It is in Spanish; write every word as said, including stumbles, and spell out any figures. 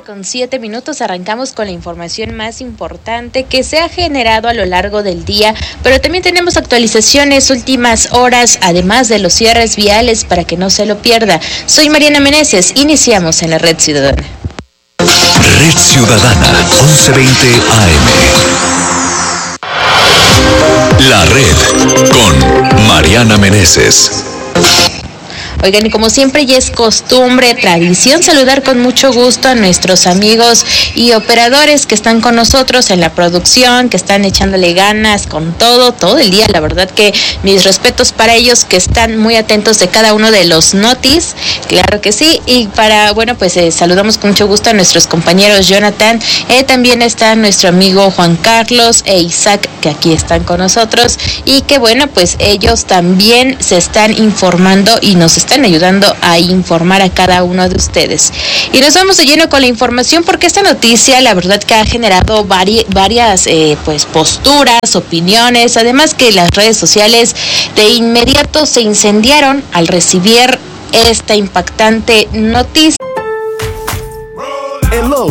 con siete minutos arrancamos con la información más importante que se ha generado a lo largo del día, pero también tenemos actualizaciones últimas horas, además de los cierres viales para que no se lo pierda. Soy Mariana Meneses, iniciamos en la Red Ciudadana. Red Ciudadana, once veinte A M. La Red con Mariana Meneses. Oigan, y como siempre ya es costumbre, tradición, saludar con mucho gusto a nuestros amigos y operadores que están con nosotros en la producción, que están echándole ganas con todo, todo el día. La verdad que mis respetos para ellos, que están muy atentos de cada uno de los notis, claro que sí. Y para, bueno, pues eh, saludamos con mucho gusto a nuestros compañeros Jonathan, eh, también está nuestro amigo Juan Carlos e Isaac, que aquí están con nosotros, y que bueno, pues ellos también se están informando y nos están ayudando a informar a cada uno de ustedes. Y nos vamos de lleno con la información, porque esta noticia la verdad que ha generado vari, varias eh, pues posturas, opiniones, además que las redes sociales de inmediato se incendiaron al recibir esta impactante noticia. En Lowe's